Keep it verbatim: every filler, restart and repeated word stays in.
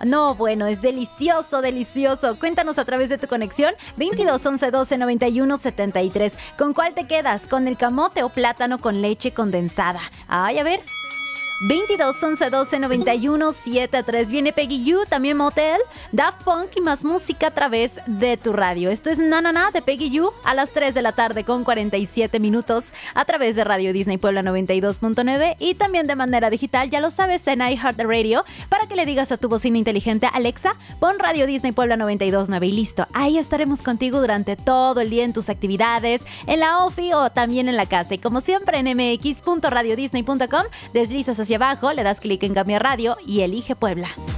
No, bueno, es delicioso, delicioso. Cuéntanos a través de tu conexión veintidós once doce noventa y uno setenta y tres. ¿Con cuál te quedas? ¿Con el camote o plátano con leche condensada? Ay, a ver. veintidós once doce noventa y uno setenta y tres. Viene Peggy You, también Motel, Daft Punk y más música a través de tu radio. Esto es Na Na Na de Peggy You a las tres de la tarde con cuarenta y siete minutos a través de Radio Disney Puebla noventa y dos punto nueve y también de manera digital, ya lo sabes, en iHeartRadio, para que le digas a tu bocina inteligente: Alexa, pon Radio Disney Puebla noventa y dos punto nueve y listo. Ahí estaremos contigo durante todo el día en tus actividades, en la ofi o también en la casa. Y como siempre en m x punto radio disney punto com, deslizas hacia abajo, le das clic en cambiar radio y elige Puebla.